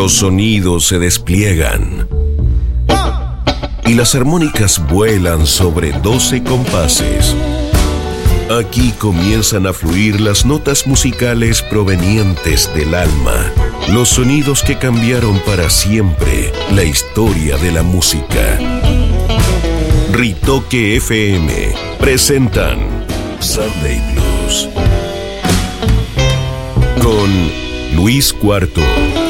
Los sonidos se despliegan y las armónicas vuelan sobre 12 compases. Aquí comienzan a fluir las notas musicales provenientes del alma, los sonidos que cambiaron para siempre la historia de la música. Ritoque FM presentan Sunday Blues con Luis Cuarto.